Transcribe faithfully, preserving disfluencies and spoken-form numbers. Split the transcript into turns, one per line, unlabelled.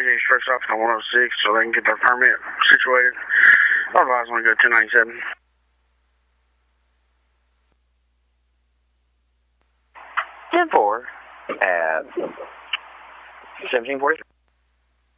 J Express off on one oh six so they can get their permit situated. Otherwise, I'm going to go ten ninety-seven.
ten four at seventeen forty-three.